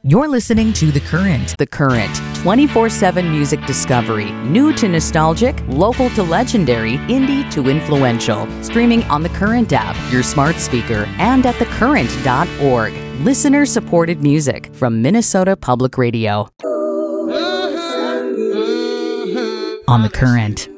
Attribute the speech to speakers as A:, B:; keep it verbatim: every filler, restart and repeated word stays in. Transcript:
A: You're listening to The Current.
B: The Current, twenty-four seven music discovery. New to nostalgic, local to legendary, indie to influential. Streaming on The Current app, your smart speaker, and at the current dot org. Listener-supported music from Minnesota Public Radio.
A: On The Current.